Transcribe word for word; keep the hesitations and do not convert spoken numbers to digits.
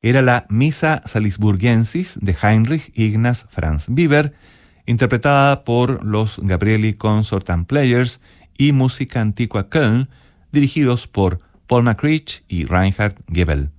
era la Missa Salisburgensis de Heinrich Ignaz Franz Biber, interpretada por los Gabrieli Consort and Players y Música Antigua Köln, dirigidos por Paul McCreech y Reinhard Gebel.